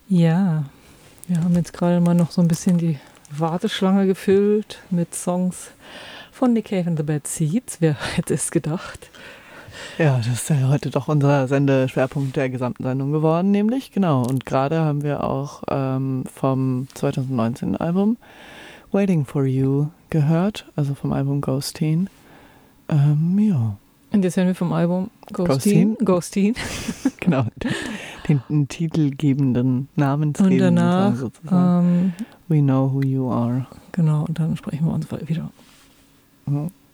Ja, wir haben jetzt gerade mal noch so ein bisschen die Warteschlange gefüllt mit Songs von Nick Cave and the Bad Seeds. Wer hätte es gedacht? Ja, das ist ja heute doch unser Sendeschwerpunkt der gesamten Sendung geworden, nämlich, genau. Und gerade haben wir auch vom 2019 Album Waiting for You gehört, also vom Album Ghosteen. Ja. Und jetzt hören wir vom Album Ghosteen. Genau, den titelgebenden, namensgebenden und danach, Song sozusagen. We Know Who You Are. Genau, und dann sprechen wir uns wieder. Ja.